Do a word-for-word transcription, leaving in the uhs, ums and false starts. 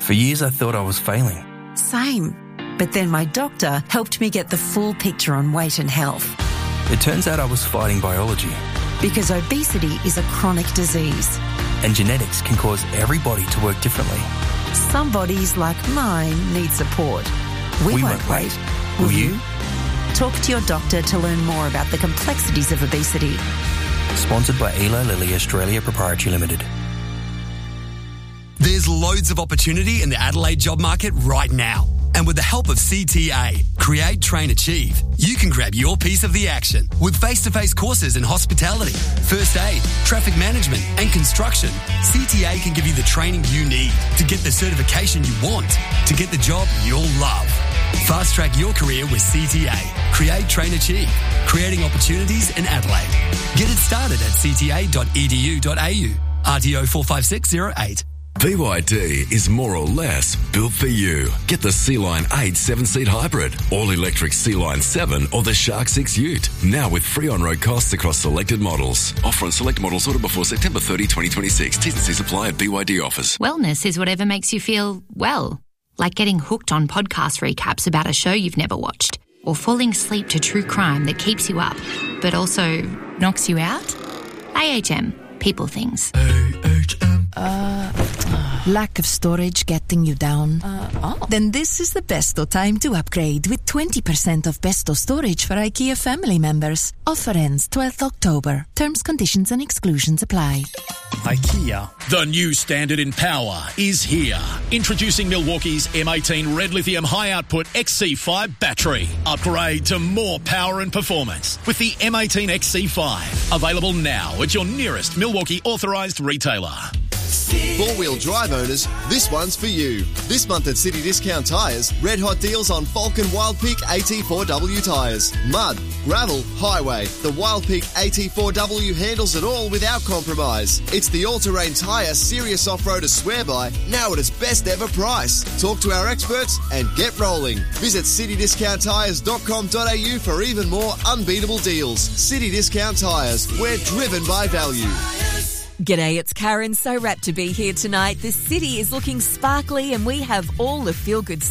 For years I thought I was failing. Same. But then my doctor helped me get the full picture on weight and health. It turns out I was fighting biology. Because obesity is a chronic disease. And genetics can cause every body to work differently. Some bodies, like mine, need support. We, We won't won't wait. wait. Will Will you? you? Talk to your doctor to learn more about the complexities of obesity. Sponsored by Eli Lilly Australia Proprietary Limited. There's loads of opportunity in the Adelaide job market right now. And with the help of C T A, Create, Train, Achieve, you can grab your piece of the action with face-to-face courses in hospitality, first aid, traffic management and construction. C T A can give you the training you need to get the certification you want, to get the job you'll love. Fast-track your career with C T A. Create, Train, Achieve. Creating opportunities in Adelaide. Get it started at c t a dot e d u dot a u. R T O four five six zero eight. B Y D is more or less built for you. Get the Sea-Line eight seven-seat hybrid, all-electric Sea-Line seven or the Shark six Ute. Now with free on-road costs across selected models. Offer on select models ordered before September thirtieth, twenty twenty-six. T's and C's apply at B Y D offers. Wellness is whatever makes you feel well. Like getting hooked on podcast recaps about a show you've never watched. Or falling asleep to true crime that keeps you up, but also knocks you out. A H M. People things. A H M. Uh, lack of storage getting you down? Uh, oh. Then this is the best time to upgrade with twenty percent off Besto storage for IKEA family members. Offer ends twelfth October. Terms, conditions and exclusions apply. IKEA. The new standard in power is here. Introducing Milwaukee's M eighteen Red Lithium High Output X C five battery. Upgrade to more power and performance with the M eighteen X C five. Available now at your nearest Milwaukee authorised retailer. Four-wheel drive owners, this one's for you. This month at City Discount Tyres, red hot deals on Falcon Wild Peak A T four W tyres. Mud, gravel, highway. The Wild Peak A T four W handles it all without compromise. It's the all-terrain tyre serious off-roaders swear by, now at its best ever price. Talk to our experts and get rolling. Visit city discount tyres dot com dot a u for even more unbeatable deals. City Discount Tyres, we're driven by value. G'day, it's Karen. So rapt to be here tonight. The city is looking sparkly and we have all the feel-good